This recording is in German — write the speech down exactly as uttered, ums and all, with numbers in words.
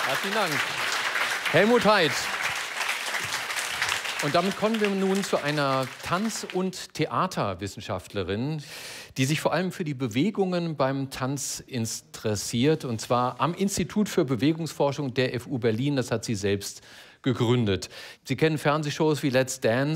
Herzlichen Dank. Helmut Haid. Und damit kommen wir nun zu einer Tanz- und Theaterwissenschaftlerin, die sich vor allem für die Bewegungen beim Tanz interessiert, und zwar am Institut für Bewegungsforschung der F U Berlin. Das hat sie selbst gegründet. Sie kennen Fernsehshows wie Let's Dance